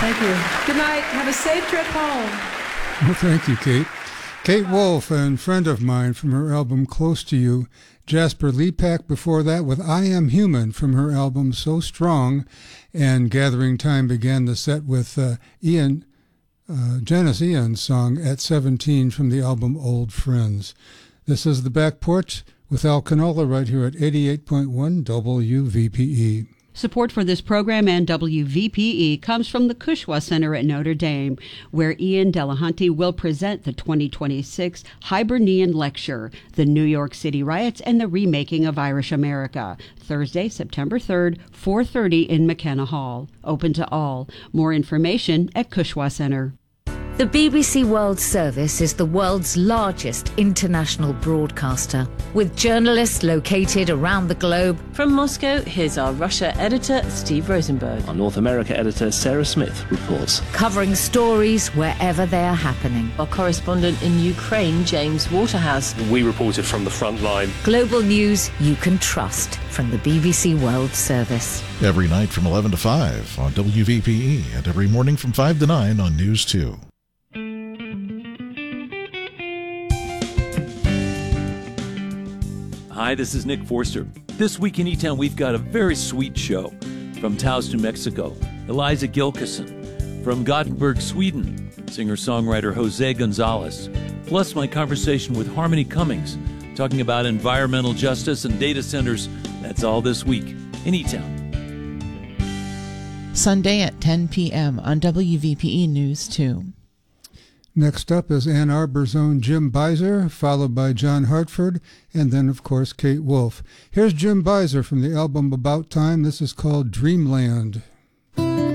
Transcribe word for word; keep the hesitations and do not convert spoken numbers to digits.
Thank you. Good night. Have a safe trip home. Well, thank you, Kate. Kate Wolf, and friend of mine from her album Close to You. Jasper Lepak before that with I Am Human from her album So Strong. And Gathering Time began the set with uh, Ian, uh, Janice Ian's song At seventeen from the album Old Friends. This is The Back Porch with Al Canola right here at eighty-eight point one W V P E. Support for this program and W V P E comes from the Cushwa Center at Notre Dame, where Ian Delahunty will present the twenty twenty-six Hibernian Lecture, The New York City Riots and the Remaking of Irish America, Thursday, September third, four thirty in McKenna Hall. Open to all. More information at Cushwa Center. The B B C World Service is the world's largest international broadcaster, with journalists located around the globe. From Moscow, here's our Russia editor, Steve Rosenberg. Our North America editor, Sarah Smith, reports. Covering stories wherever they are happening. Our correspondent in Ukraine, James Waterhouse. We reported from the front line. Global news you can trust from the B B C World Service. Every night from eleven to five on W V P E and every morning from five to nine on News two. Hi, this is Nick Forster. This week in E-Town, we've got a very sweet show. From Taos, New Mexico, Eliza Gilkison. From Gothenburg, Sweden, singer-songwriter Jose Gonzalez. Plus my conversation with Harmony Cummings, talking about environmental justice and data centers. That's all this week in E-Town. Sunday at ten p.m. on W V P E News two. Next up is Ann Arbor's own Jim Beiser, followed by John Hartford, and then, of course, Kate Wolf. Here's Jim Beiser from the album About Time. This is called Dreamland.